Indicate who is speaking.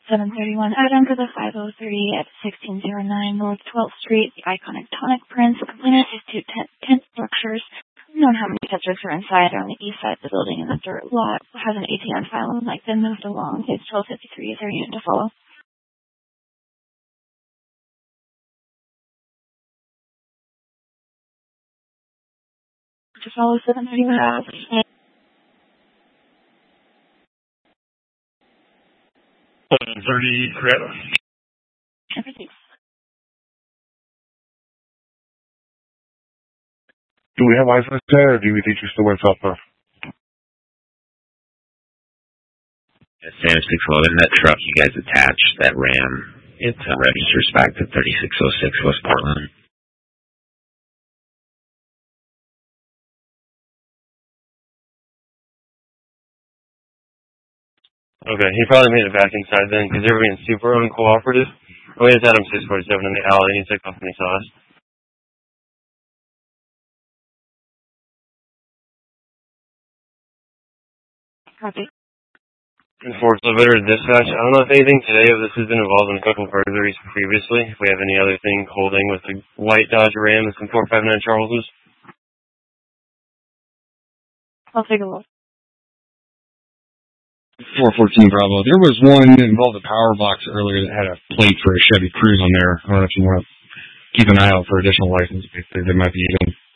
Speaker 1: 731 item for the 5030 at 1609 North 12th Street, the iconic Tonic Prince. Complainant is two tent structures. Unknown how many subjects are inside on the east side of the building in the dirt lot. Has an ATM file and like been moved along. Case 1253 is there unit to follow. To follow 731.
Speaker 2: 730, correct.
Speaker 1: Everything.
Speaker 2: Do we have Wi-Fi there, or do we think you're still with Alpha?
Speaker 3: Sam 611, that truck you guys attached, that Ram, it registers back to 3606 West Portland.
Speaker 2: Okay, he probably made it back inside then, because they were being super uncooperative. We just had him 647 in the alley, and he took off when he saw us.
Speaker 1: Copy.
Speaker 2: Enforced Elevator Dispatch. I don't know if anything today of this has been involved in a couple of burglaries previously. If we have any other thing holding with the white Dodge Ram and some 459 Charleses.
Speaker 1: I'll take a look.
Speaker 4: 414 Bravo. There was one that involved a power box earlier that had a plate for a Chevy Cruze on there. I don't know if you want to keep an eye out for additional license plates. There might be even